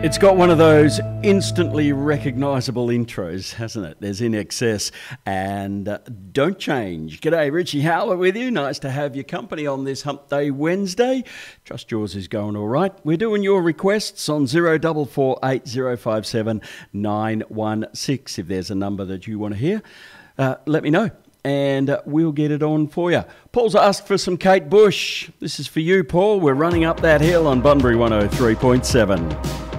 It's got one of those instantly recognisable intros, hasn't it? There's In Excess and Don't Change. G'day, Richie Howler with you. Nice to have your company on this Hump Day Wednesday. Trust yours is going all right. We're doing your requests on 0448 916. If there's a number that you want to hear, let me know and we'll get it on for you. Paul's asked for some Kate Bush. This is for you, Paul. We're running up that hill on Bunbury 103.7.